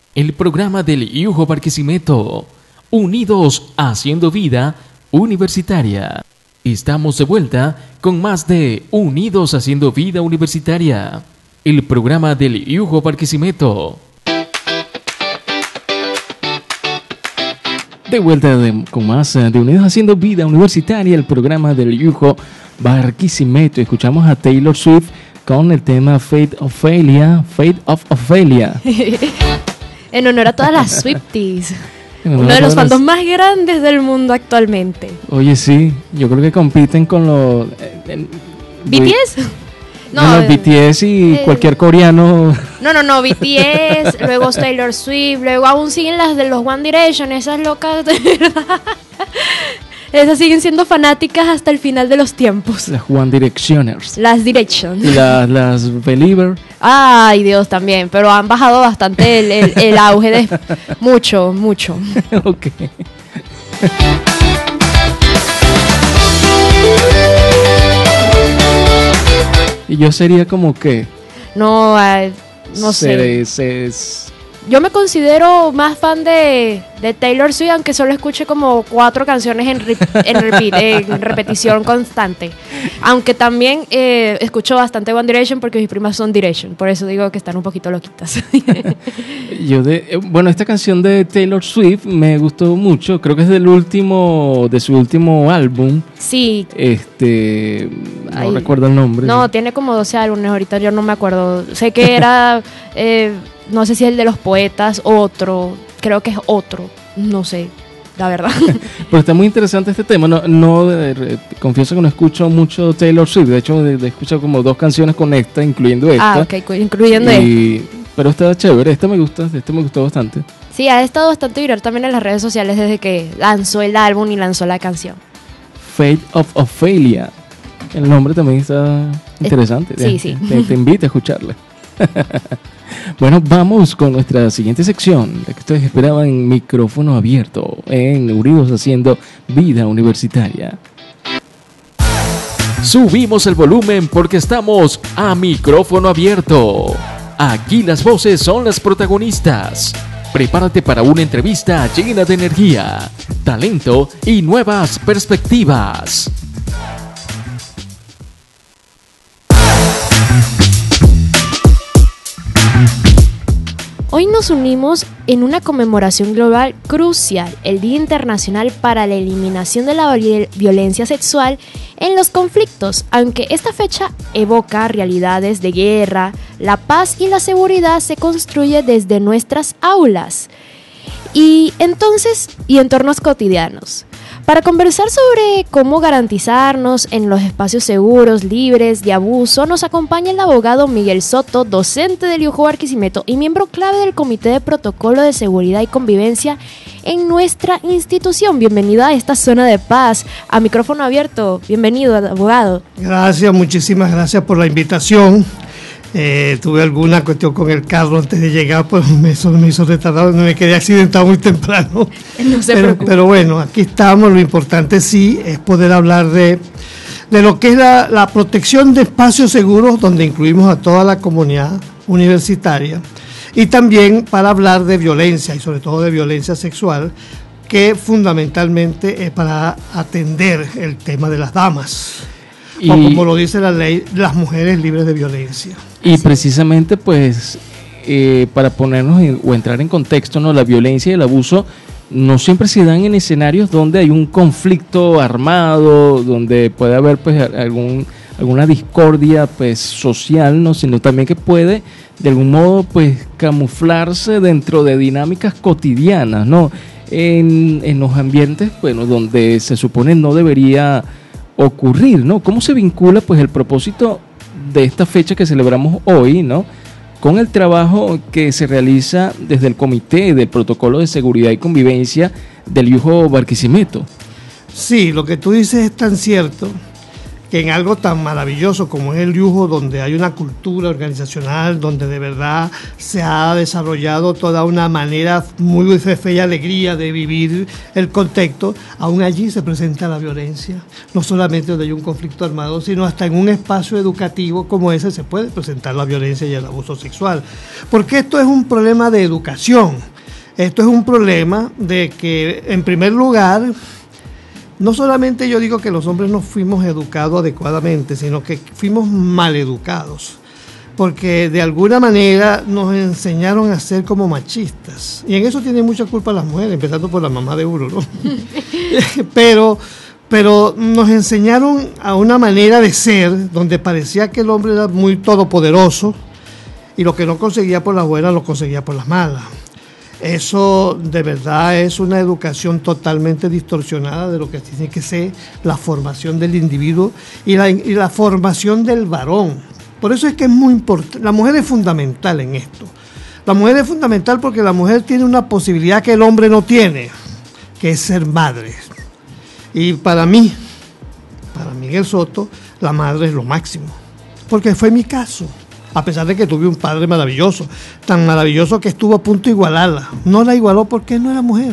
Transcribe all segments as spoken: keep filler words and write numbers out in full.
el programa del Yujo Barquisimeto, unidos haciendo vida universitaria. Estamos de vuelta con más de Unidos haciendo vida universitaria, el programa del Yujo Barquisimeto. De vuelta de, con más de Unidos haciendo vida universitaria, el programa del Yujo Barquisimeto. Escuchamos a Taylor Swift con el tema Fate of Ophelia, Fate of Ophelia. En honor a todas las Swifties. Uno de los fandoms más grandes del mundo actualmente. Oye, sí, yo creo que compiten con los... Eh, ¿B T S? No, no, no, B T S y eh, cualquier coreano. No, no, no, B T S, luego Taylor Swift, luego aún siguen las de los One Direction, esas locas de verdad. Esas siguen siendo fanáticas hasta el final de los tiempos. Las One Directioners. Las Directions. Y las, las Believer. Ay, Dios, también, pero han bajado bastante el, el, el auge de... Mucho, mucho. Ok. Y yo sería como que... No, uh, no sé. Se, se, yo me considero más fan de, de Taylor Swift, aunque solo escuche como cuatro canciones en, rep, en, repeat, en repetición constante. Aunque también eh, escucho bastante One Direction porque mis primas son Direction. Por eso digo que están un poquito loquitas. Yo de, bueno, esta canción de Taylor Swift me gustó mucho. Creo que es del último, de su último álbum. Sí. Este, no Ay, recuerdo el nombre. No, tiene como doce álbumes. Ahorita yo no me acuerdo. Sé que era... Eh, no sé si es el de los poetas, otro, creo que es otro, no sé, la verdad. Pero está muy interesante este tema. No, no eh, confieso que no escucho mucho Taylor Swift. De hecho, he escuchado como dos canciones con esta, incluyendo esta. Ah, ok, incluyendo y, esta. Pero está chévere, esta me gusta, este me gustó bastante. Sí, ha estado bastante viral también en las redes sociales desde que lanzó el álbum y lanzó la canción. Fate of Ophelia. El nombre también está interesante. Eh, sí, sí. Te, te invito a escucharla. Bueno, vamos con nuestra siguiente sección, la que ustedes esperaban en Micrófono Abierto, en Unidos haciendo vida universitaria. Subimos el volumen porque estamos a micrófono abierto. Aquí las voces son las protagonistas. Prepárate para una entrevista llena de energía, talento y nuevas perspectivas. Hoy nos unimos en una conmemoración global crucial, el Día Internacional para la Eliminación de la Violencia Sexual en los Conflictos. Aunque esta fecha evoca realidades de guerra, la paz y la seguridad se construye desde nuestras aulas y entonces y entornos cotidianos. Para conversar sobre cómo garantizarnos en los espacios seguros, libres de abuso, nos acompaña el abogado Miguel Soto, docente del Yujo Barquisimeto y miembro clave del Comité de Protocolo de Seguridad y Convivencia en nuestra institución. Bienvenido a esta zona de paz, a micrófono abierto. Bienvenido, abogado. Gracias, muchísimas gracias por la invitación. Eh, tuve alguna cuestión con el carro antes de llegar, pues me hizo, me hizo retardado, me quedé accidentado muy temprano. No se pero, pero bueno, aquí estamos. Lo importante sí es poder hablar de, de lo que es la, la protección de espacios seguros, donde incluimos a toda la comunidad universitaria, y también para hablar de violencia, y sobre todo de violencia sexual, que fundamentalmente es para atender el tema de las damas. Y, o como lo dice la ley, las mujeres libres de violencia. Y precisamente pues eh, para ponernos en, o entrar en contexto, ¿no? La violencia y el abuso no siempre se dan en escenarios donde hay un conflicto armado, donde puede haber pues algún, alguna discordia pues social, ¿no? Sino también que puede de algún modo pues camuflarse dentro de dinámicas cotidianas, ¿no? En, en los ambientes, bueno, donde se supone no debería ocurrir, ¿no? ¿Cómo se vincula pues el propósito de esta fecha que celebramos hoy, ¿no? Con el trabajo que se realiza desde el Comité del Protocolo de Seguridad y Convivencia del Yujo Barquisimeto? Sí, lo que tú dices es tan cierto que en algo tan maravilloso como es el dibujo, donde hay una cultura organizacional, donde de verdad se ha desarrollado toda una manera muy de fe y alegría de vivir el contexto, aún allí se presenta la violencia, no solamente donde hay un conflicto armado, sino hasta en un espacio educativo como ese se puede presentar la violencia y el abuso sexual, porque esto es un problema de educación, esto es un problema de que, en primer lugar, no solamente yo digo que los hombres no fuimos educados adecuadamente, sino que fuimos mal educados, porque de alguna manera nos enseñaron a ser como machistas, y en eso tienen mucha culpa las mujeres, empezando por la mamá de uno, ¿no? pero, pero nos enseñaron a una manera de ser, donde parecía que el hombre era muy todopoderoso, y lo que no conseguía por las buenas lo conseguía por las malas. Eso de verdad es una educación totalmente distorsionada de lo que tiene que ser la formación del individuo y la, y la formación del varón. Por eso es que es muy importante, la mujer es fundamental en esto. La mujer es fundamental porque la mujer tiene una posibilidad que el hombre no tiene, que es ser madre. Y para mí, para Miguel Soto, la madre es lo máximo, porque fue mi caso. A pesar de que tuve un padre maravilloso, tan maravilloso que estuvo a punto de igualarla. No la igualó porque no era mujer.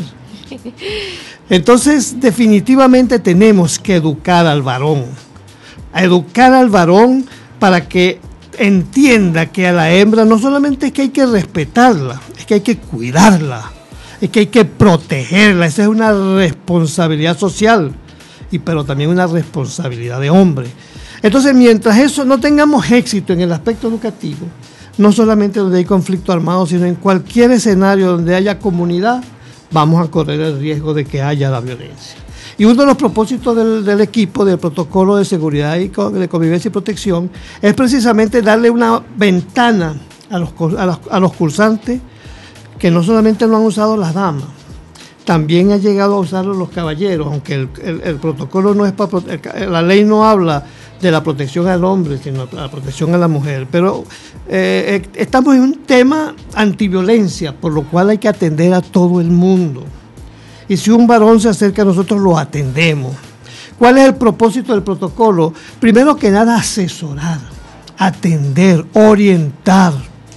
Entonces, definitivamente tenemos que educar al varón. A educar al varón para que entienda que a la hembra no solamente es que hay que respetarla, es que hay que cuidarla, es que hay que protegerla. Esa es una responsabilidad social, y pero también una responsabilidad de hombre. Entonces, mientras eso no tengamos éxito en el aspecto educativo, no solamente donde hay conflicto armado, sino en cualquier escenario donde haya comunidad, vamos a correr el riesgo de que haya la violencia. Y uno de los propósitos del, del equipo, del protocolo de seguridad y de convivencia y protección, es precisamente darle una ventana a los, a los, a los cursantes, que no solamente lo han usado las damas, también han llegado a usarlo los caballeros, aunque el, el, el protocolo no es para, la ley no habla de la protección al hombre, sino la protección a la mujer. Pero eh, estamos en un tema antiviolencia, por lo cual hay que atender a todo el mundo. Y si un varón se acerca a nosotros, lo atendemos. ¿Cuál es el propósito del protocolo? Primero que nada, asesorar, atender, orientar,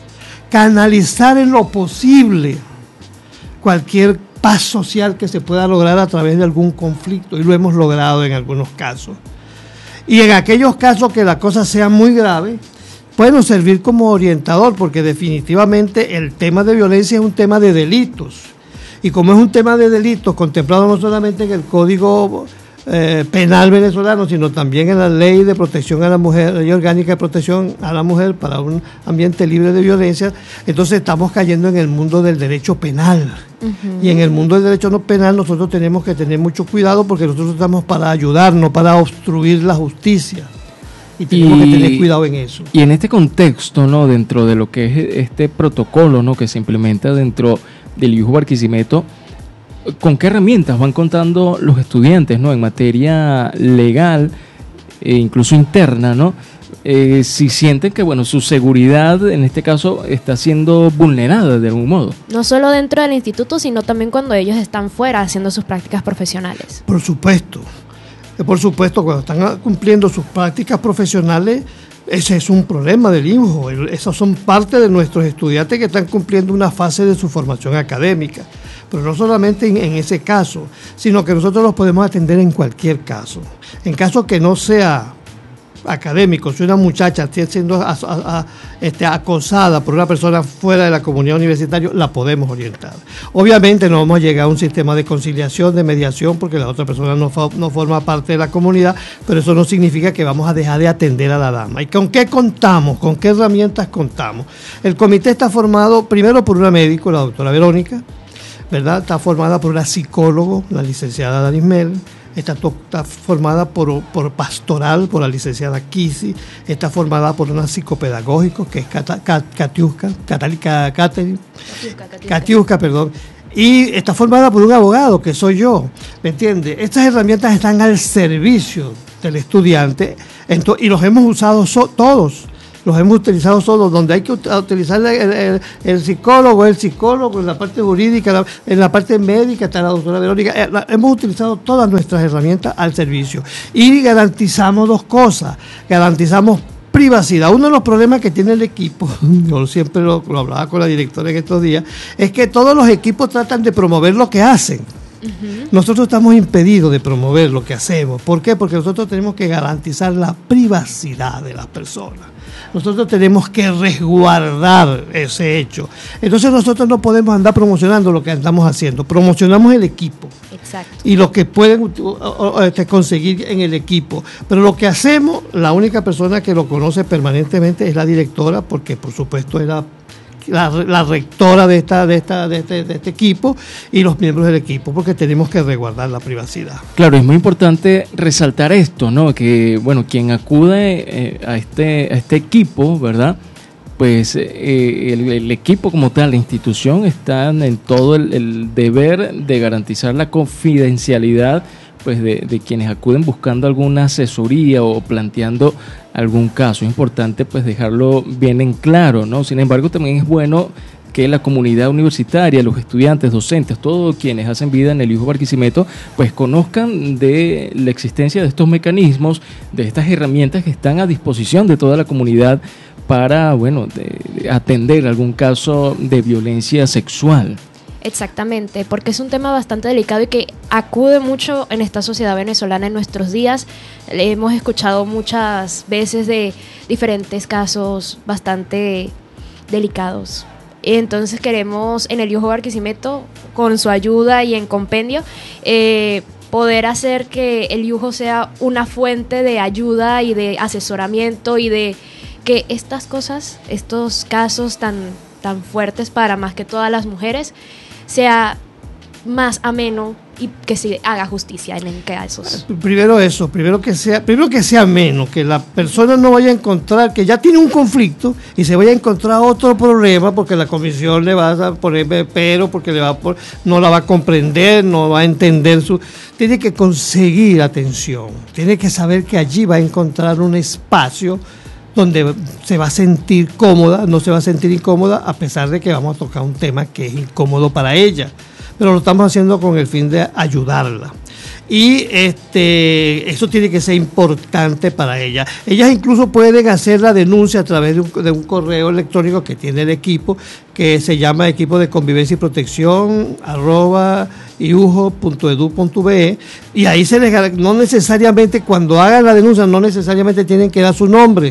canalizar en lo posible cualquier paz social que se pueda lograr a través de algún conflicto, y lo hemos logrado en algunos casos. Y en aquellos casos que la cosa sea muy grave, pueden servir como orientador, porque definitivamente el tema de violencia es un tema de delitos. Y como es un tema de delitos contemplado no solamente en el Código eh, Penal venezolano, sino también en la Ley de Protección a la Mujer, Ley Orgánica de Protección a la Mujer para un ambiente libre de violencia, entonces estamos cayendo en el mundo del derecho penal. Uh-huh. Y en el mundo del derecho no penal nosotros tenemos que tener mucho cuidado, porque nosotros estamos para ayudar, no para obstruir la justicia. Y tenemos y, que tener cuidado en eso. Y en este contexto, ¿no?, dentro de lo que es este protocolo, ¿no?, que se implementa dentro del I U J U Barquisimeto, ¿con qué herramientas van contando los estudiantes, ¿no?, en materia legal e incluso interna, ¿no? Eh, si sienten que, bueno, su seguridad en este caso está siendo vulnerada de algún modo. No solo dentro del instituto, sino también cuando ellos están fuera haciendo sus prácticas profesionales. Por supuesto, por supuesto, cuando están cumpliendo sus prácticas profesionales, ese es un problema del I U J U. Esos son parte de nuestros estudiantes que están cumpliendo una fase de su formación académica. Pero no solamente en, en ese caso, sino que nosotros los podemos atender en cualquier caso. En caso que no sea académico, si una muchacha esté siendo a, a, a, este, acosada por una persona fuera de la comunidad universitaria, la podemos orientar. Obviamente no vamos a llegar a un sistema de conciliación, de mediación, porque la otra persona no, no forma parte de la comunidad, pero eso no significa que vamos a dejar de atender a la dama. ¿Y con qué contamos? ¿Con qué herramientas contamos? El comité está formado primero por una médico, la doctora Verónica, ¿verdad? Está formada por una psicóloga, la licenciada Danismel. Está, está formada por, por pastoral, por la licenciada Kisi. Está formada por una psicopedagógico, que es Katiuska, Katiuska, Katiuska, perdón. Y está formada por un abogado, que soy yo, ¿me entiende? Estas herramientas están al servicio del estudiante, entonces, y los hemos usado so, todos. los hemos utilizado solo, donde hay que utilizar el, el, el psicólogo, el psicólogo, en la parte jurídica, la, en la parte médica, está la doctora Verónica, eh, la, hemos utilizado todas nuestras herramientas al servicio y garantizamos dos cosas, garantizamos privacidad. Uno de los problemas que tiene el equipo, yo siempre lo, lo hablaba con la directora en estos días, es que todos los equipos tratan de promover lo que hacen. Uh-huh. Nosotros estamos impedidos de promover lo que hacemos. ¿Por qué? Porque nosotros tenemos que garantizar la privacidad de las personas. Nosotros tenemos que resguardar ese hecho. Entonces nosotros no podemos andar promocionando lo que andamos haciendo. Promocionamos el equipo. Exacto. Y lo que pueden uh, uh, uh, conseguir en el equipo. Pero lo que hacemos, la única persona que lo conoce permanentemente es la directora, porque por supuesto es la La, la rectora de esta de esta de este, de este equipo y los miembros del equipo, porque tenemos que resguardar la privacidad. Claro, es muy importante resaltar esto, ¿no? Que bueno, quien acude eh, a este a este equipo, ¿verdad? Pues eh, el, el equipo como tal, la institución, está en todo el, el deber de garantizar la confidencialidad, pues de, de quienes acuden buscando alguna asesoría o planteando algún caso. Es importante pues dejarlo bien en claro, ¿no? Sin embargo, también es bueno que la comunidad universitaria, los estudiantes, docentes, todos quienes hacen vida en el I U J O Barquisimeto, pues conozcan de la existencia de estos mecanismos, de estas herramientas que están a disposición de toda la comunidad para, bueno, de, de atender algún caso de violencia sexual. Exactamente, porque es un tema bastante delicado y que acude mucho en esta sociedad venezolana en nuestros días. Hemos escuchado muchas veces de diferentes casos bastante delicados. Entonces queremos en el I U J O Barquisimeto, con su ayuda y en compendio, eh, poder hacer que el I U J O sea una fuente de ayuda y de asesoramiento y de que estas cosas, estos casos tan, tan fuertes para más que todas las mujeres, sea más ameno y que se haga justicia en casos. Primero eso, primero que sea, primero que sea ameno, que la persona no vaya a encontrar, que ya tiene un conflicto y se vaya a encontrar otro problema porque la comisión le va a poner pero, porque le va a por, no la va a comprender, no va a entender su... Tiene que conseguir atención, tiene que saber que allí va a encontrar un espacio donde se va a sentir cómoda, no se va a sentir incómoda, a pesar de que vamos a tocar un tema que es incómodo para ella, pero lo estamos haciendo con el fin de ayudarla. Y este eso tiene que ser importante para ella. Ellas incluso pueden hacer la denuncia a través de un, de un correo electrónico que tiene el equipo, que se llama equipo de convivencia y protección arroba iujo punto edu punto be, y ahí se les, no necesariamente cuando hagan la denuncia, no necesariamente tienen que dar su nombre.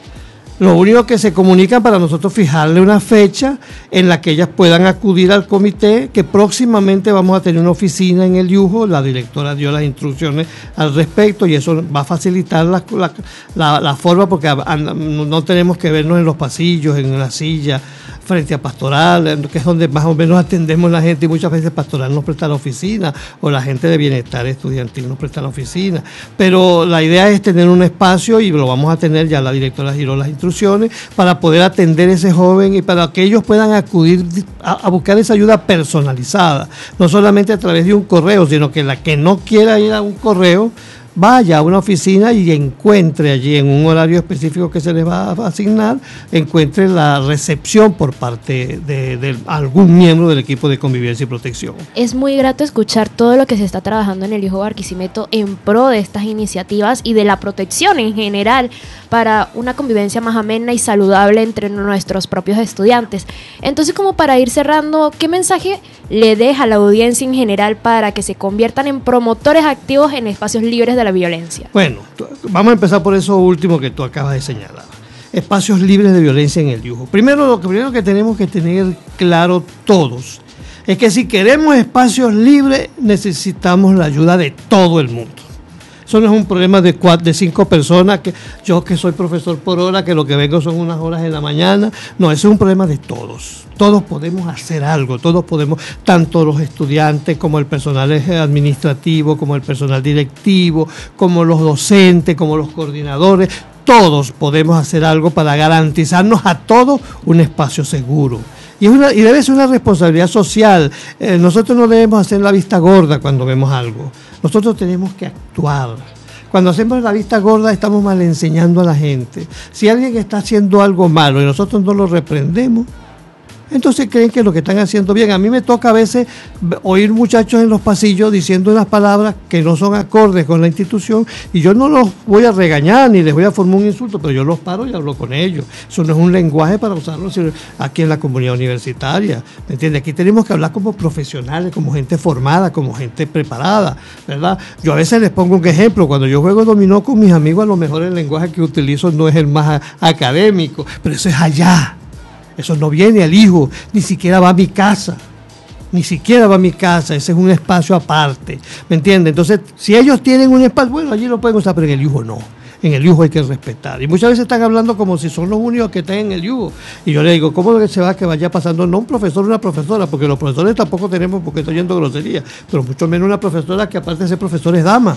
Lo único que se comunican para nosotros fijarle una fecha en la que ellas puedan acudir al comité, que próximamente vamos a tener una oficina en el I U J O, la directora dio las instrucciones al respecto y eso va a facilitar la, la, la, la forma, porque no tenemos que vernos en los pasillos, en la silla, frente a Pastoral, que es donde más o menos atendemos la gente, y muchas veces Pastoral nos presta la oficina o la gente de bienestar estudiantil nos presta la oficina, pero la idea es tener un espacio y lo vamos a tener, ya la directora giró las instrucciones para poder atender a ese joven y para que ellos puedan acudir a, a buscar esa ayuda personalizada, no solamente a través de un correo, sino que la que no quiera ir a un correo vaya a una oficina y encuentre allí, en un horario específico que se les va a asignar, encuentre la recepción por parte de, de algún miembro del equipo de convivencia y protección. Es muy grato escuchar todo lo que se está trabajando en el I U J O Barquisimeto en pro de estas iniciativas y de la protección en general para una convivencia más amena y saludable entre nuestros propios estudiantes. Entonces, como para ir cerrando, ¿qué mensaje le deja a la audiencia en general para que se conviertan en promotores activos en espacios libres de la violencia? Bueno, vamos a empezar por eso último que tú acabas de señalar. Espacios libres de violencia en el I U J O. Primero, lo que primero que tenemos que tener claro todos es que si queremos espacios libres necesitamos la ayuda de todo el mundo. Eso no es un problema de cuatro, de cinco personas, que yo que soy profesor por hora, que lo que vengo son unas horas en la mañana. No, ese es un problema de todos. Todos podemos hacer algo, todos podemos, tanto los estudiantes como el personal administrativo, como el personal directivo, como los docentes, como los coordinadores, todos podemos hacer algo para garantizarnos a todos un espacio seguro. Y, es una, y debe ser una responsabilidad social. Eh, nosotros no debemos hacer la vista gorda cuando vemos algo. Nosotros tenemos que actuar Cuando hacemos la vista gorda estamos mal enseñando a la gente. Si alguien está haciendo algo malo y nosotros no lo reprendemos, entonces creen que lo que están haciendo bien. A mí me toca a veces oír muchachos en los pasillos diciendo unas palabras que no son acordes con la institución y yo no los voy a regañar ni les voy a formar un insulto, pero yo los paro y hablo con ellos. Eso no es un lenguaje para usarlo aquí en la comunidad universitaria, ¿me entiendes? Aquí tenemos que hablar como profesionales, como gente formada, como gente preparada, ¿verdad? Yo a veces les pongo un ejemplo. Cuando yo juego dominó con mis amigos, a lo mejor el lenguaje que utilizo no es el más académico, pero eso es allá. Eso no viene al hijo, ni siquiera va a mi casa, ni siquiera va a mi casa, ese es un espacio aparte, ¿me entiendes? Entonces, si ellos tienen un espacio, bueno, allí lo pueden usar, pero en el yugo no, en el yugo hay que respetar. Y muchas veces están hablando como si son los únicos que están en el yugo. Y yo le digo, ¿cómo es que se va que vaya pasando? No un profesor o una profesora, porque los profesores tampoco tenemos, porque estoy yendo grosería, pero mucho menos una profesora que aparte de ser profesor es dama.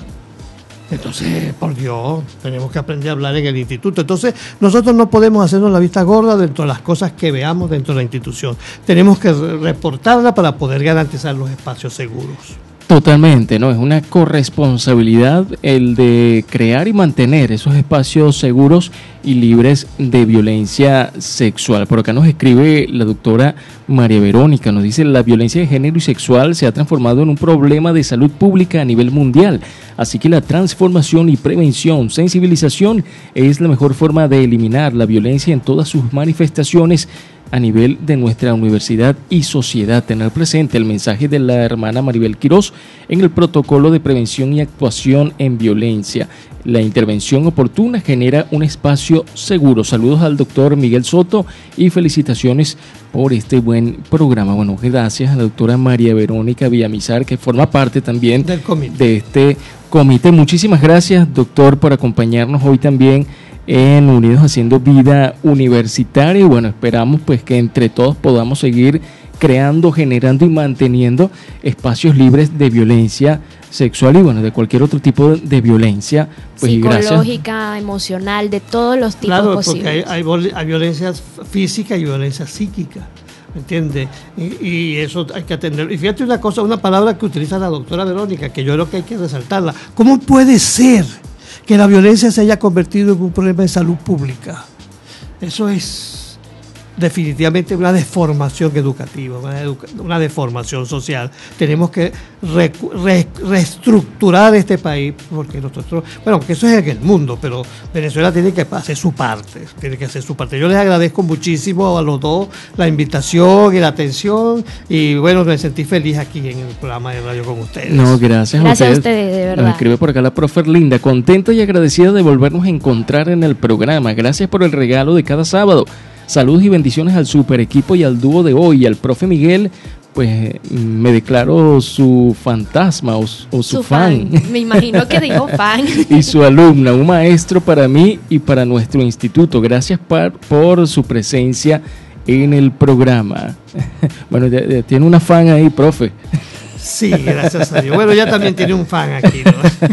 Entonces, por Dios, tenemos que aprender a hablar en el instituto. Entonces, nosotros no podemos hacernos la vista gorda dentro de las cosas que veamos dentro de la institución. Tenemos que reportarla para poder garantizar los espacios seguros. Totalmente, ¿no? Es una corresponsabilidad el de crear y mantener esos espacios seguros y libres de violencia sexual. Por acá nos escribe la doctora María Verónica, nos dice: la violencia de género y sexual se ha transformado en un problema de salud pública a nivel mundial, así que la transformación y prevención, sensibilización es la mejor forma de eliminar la violencia en todas sus manifestaciones a nivel de nuestra universidad y sociedad. Tener presente el mensaje de la hermana Maribel Quirós en el protocolo de prevención y actuación en violencia. La intervención oportuna genera un espacio seguro. Saludos al doctor Miguel Soto y felicitaciones por este buen programa. Bueno, gracias a la doctora María Verónica Villamizar, que forma parte también del comité. de este comité. Muchísimas gracias, doctor, por acompañarnos hoy también en Unidos Haciendo Vida Universitaria. Y bueno, esperamos pues que entre todos podamos seguir creando, generando y manteniendo espacios libres de violencia sexual y bueno, de cualquier otro tipo de, de violencia. Pues, psicológica, emocional, de todos los tipos claro, posibles. Porque hay, hay, hay violencia física y violencia psíquica, ¿me entiendes? Y, y eso hay que atender. Y fíjate una cosa, una palabra que utiliza la doctora Verónica, que yo creo que hay que resaltarla. ¿Cómo puede ser que la violencia se haya convertido en un problema de salud pública? Eso es definitivamente una deformación educativa, una, educa una deformación social. Tenemos que re re reestructurar este país, porque nosotros, bueno, porque eso es en el mundo, pero Venezuela tiene que hacer su parte, tiene que hacer su parte. Yo les agradezco muchísimo a los dos la invitación y la atención, y bueno, me sentí feliz aquí en el programa de radio con ustedes. No, gracias, gracias a ustedes. ustedes, de verdad. Nos escribe por acá la profe Linda, contenta y agradecida de volvernos a encontrar en el programa. Gracias por el regalo de cada sábado. Saludos y bendiciones al super equipo y al dúo de hoy, al profe Miguel, pues me declaro su fantasma o, o su, su fan. fan. Me imagino que dijo fan. Y su alumna, un maestro para mí y para nuestro instituto. Gracias por, por su presencia en el programa. Bueno, ya, ya tiene una fan ahí, profe. Sí, gracias a Dios. Bueno, ya también tiene un fan aquí, ¿no?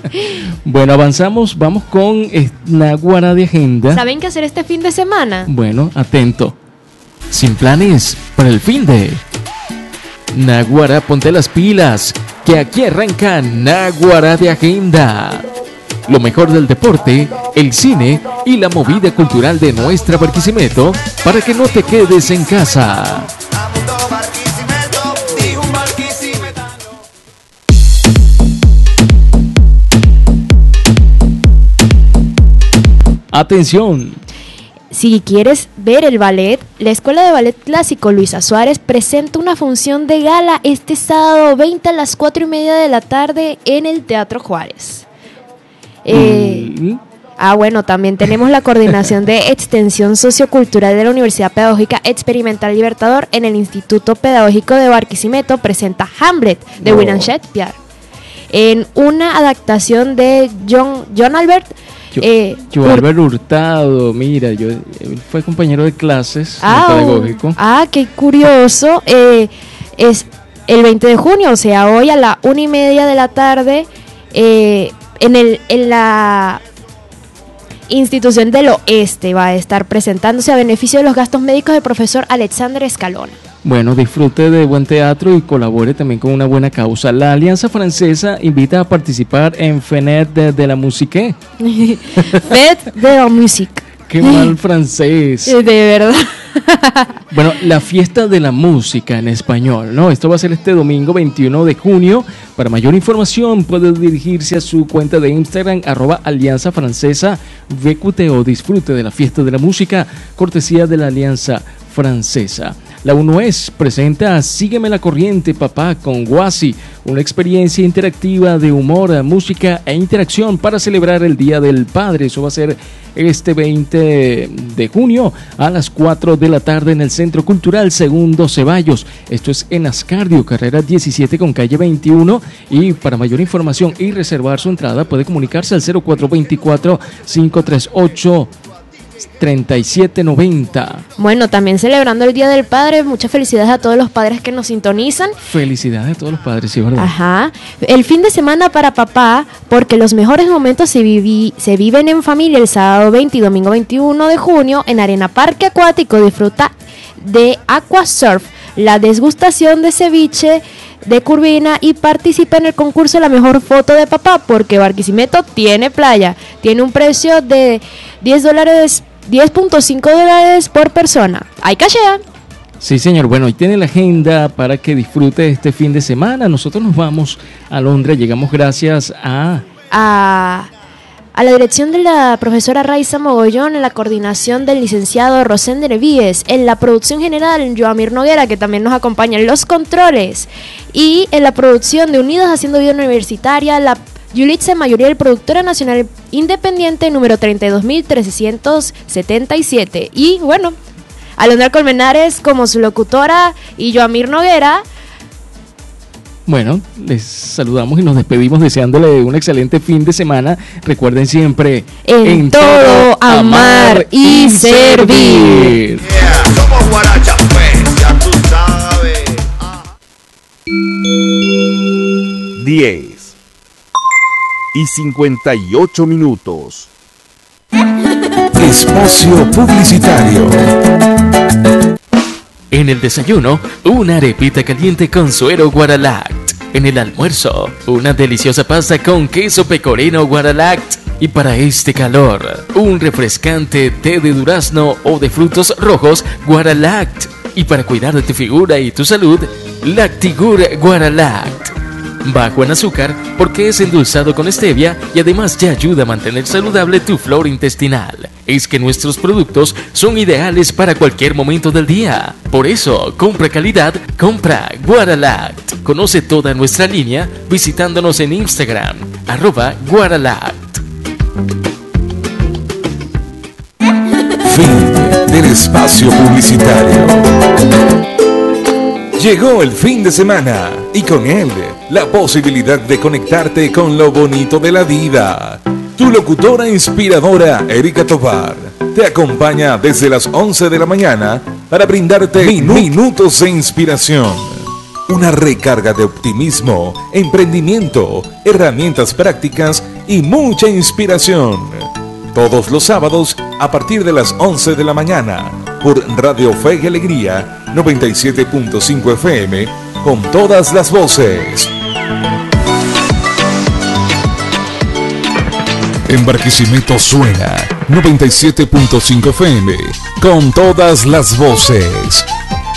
Bueno, avanzamos, vamos con Naguará de Agenda. ¿Saben qué hacer este fin de semana? Bueno, atento. Sin planes para el fin de... Naguará, ponte las pilas, que aquí arranca Naguará de Agenda. Lo mejor del deporte, el cine y la movida cultural de nuestra Barquisimeto para que no te quedes en casa. Atención. Si quieres ver el ballet, la Escuela de Ballet Clásico Luisa Suárez presenta una función de gala este sábado veinte a las cuatro y media de la tarde en el Teatro Juárez. Eh, mm. Ah, bueno, también tenemos la coordinación de extensión sociocultural de la Universidad Pedagógica Experimental Libertador en el Instituto Pedagógico de Barquisimeto presenta Hamlet de no. William Shakespeare en una adaptación de John, John Albert Yo, eh, yo Albert Hurtado, mira, yo él fue compañero de clases ah, de pedagógico. Ah, qué curioso. Eh, es el veinte de junio, o sea, hoy a la una y media de la tarde, eh, en el en la Institución del Oeste va a estar presentándose a beneficio de los gastos médicos del profesor Alexander Escalona. Bueno, disfrute de buen teatro y colabore también con una buena causa. La Alianza Francesa invita a participar en Fenet de, de la Musique. Fête de la Musique. Qué mal francés. De verdad. Bueno, la fiesta de la música en español, ¿no? Esto va a ser este domingo veintiuno de junio. Para mayor información puede dirigirse a su cuenta de Instagram, arroba Alianza Francesa V Q T, o disfrute de la fiesta de la música, cortesía de la Alianza Francesa. La UNOES presenta Sígueme la Corriente, Papá, con Guasi, una experiencia interactiva de humor, música e interacción para celebrar el Día del Padre. Eso va a ser este veinte de junio a las cuatro de la tarde en el Centro Cultural Segundo Ceballos. Esto es en Ascardio, carrera diecisiete con calle veintiuno. Y para mayor información y reservar su entrada puede comunicarse al cero cuatro dos cuatro, cinco tres ocho, treinta y siete noventa. Bueno, también celebrando el Día del Padre, muchas felicidades a todos los padres que nos sintonizan. Felicidades a todos los padres, sí, ¿verdad? Ajá. El fin de semana para papá, porque los mejores momentos se, vivi, se viven en familia el sábado veinte y domingo veintiuno de junio en Arena Parque Acuático. Disfruta de Aquasurf, la degustación de ceviche de Curvina y participa en el concurso La Mejor Foto de Papá, porque Barquisimeto tiene playa. Tiene un precio de diez dólares, diez punto cinco dólares por persona. ¡Hay cachea! Sí, señor. Bueno, y tiene la agenda para que disfrute este fin de semana. Nosotros nos vamos a Londres. Llegamos gracias a... A... A la dirección de la profesora Raiza Mogollón, en la coordinación del licenciado Rosende Nevíes, en la producción general Joamir Noguera, que también nos acompaña en los controles, y en la producción de Unidos Haciendo Vida Universitaria, la Yulitza Mayuriel, productora nacional independiente número treinta y dos mil trescientos setenta y siete. Y bueno, Alondra Colmenares como su locutora y Joamir Noguera. Bueno, les saludamos y nos despedimos deseándole un excelente fin de semana. Recuerden siempre, en, en todo, amar y servir. Yeah, somos Guaracha, pues, ya tú sabes. Ah. diez y cincuenta y ocho minutos. Espacio publicitario. En el desayuno, una arepita caliente con suero Guaralact. En el almuerzo, una deliciosa pasta con queso pecorino Guaralact. Y para este calor, un refrescante té de durazno o de frutos rojos Guaralact. Y para cuidar de tu figura y tu salud, Lactigur Guaralact. Bajo en azúcar porque es endulzado con stevia y además te ayuda a mantener saludable tu flora intestinal. Es que nuestros productos son ideales para cualquier momento del día. Por eso, compra calidad, compra Guaralact. Conoce toda nuestra línea visitándonos en Instagram, arroba Guaralact. Fin del espacio publicitario. Llegó el fin de semana y con él la posibilidad de conectarte con lo bonito de la vida. Tu locutora inspiradora, Erika Tovar, te acompaña desde las once de la mañana para brindarte minu- minutos de inspiración. Una recarga de optimismo, emprendimiento, herramientas prácticas y mucha inspiración. Todos los sábados a partir de las once de la mañana por Radio Fe y Alegría noventa y siete punto cinco F M con todas las voces. En Barquisimeto suena noventa y siete punto cinco F M con todas las voces.